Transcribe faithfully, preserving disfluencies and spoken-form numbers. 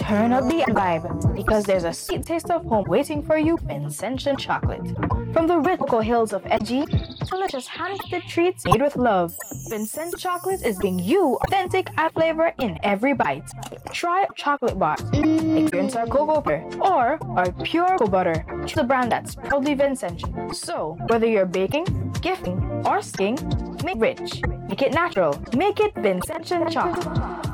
turn up the vibe because there's a sweet taste of home waiting for you in Vincentian chocolate. From the rich cocoa hills of Edgy to delicious handcrafted treats made with love, Vincent Chocolate is giving you authentic flavor in every bite. Try chocolate bars, experience our cocoa butter, or our pure cocoa butter. Choose a brand that's proudly Vincentian. So, whether you're baking, gifting, or singing, make it rich, make it natural, make it Vincentian Chocolate.